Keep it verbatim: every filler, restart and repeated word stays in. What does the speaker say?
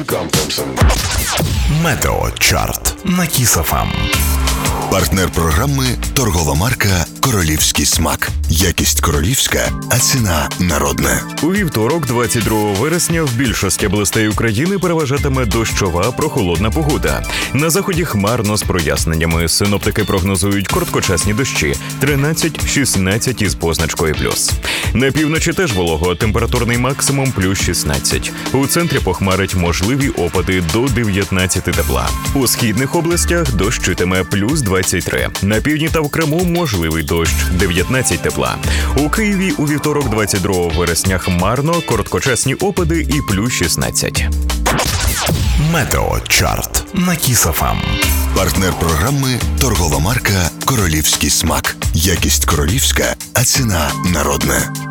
Метеочарт на Кіс еф ем. Партнер програми – торгова марка «Королівський смак». Якість королівська, а ціна народна. У вівторок, двадцять другого вересня, в більшості областей України переважатиме дощова прохолодна погода. На заході хмарно з проясненнями. Синоптики прогнозують короткочасні дощі – тринадцять-шістнадцять із позначкою плюс. На півночі теж волого, температурний максимум – плюс шістнадцять. У центрі похмарить можливі опади до дев'ятнадцяти тепла. У східних областях дощитиме плюс двадцять три. На півдні та в Криму можливий дощ – дев'ятнадцять тепла. У Києві у вівторок, двадцять другого вересня, хмарно, короткочасні опади і плюс шістнадцять. Метеочарт на Кіс еф ем. Партнер програми – торгова марка «Королівський смак». Якість королівська, а ціна народна.